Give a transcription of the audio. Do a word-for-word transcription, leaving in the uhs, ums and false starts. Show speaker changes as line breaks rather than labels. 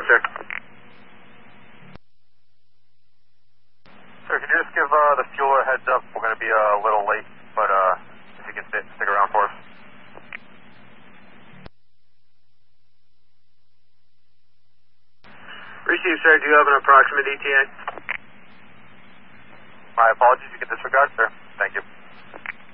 sir.
Sir, can you just give uh, the fueler a heads up? We're going to be uh, a little late, but uh, if you can st stick around for us.
Receive, sir. Do you have an approximate E T A?
My apologies, you can disregard, sir. Thank you.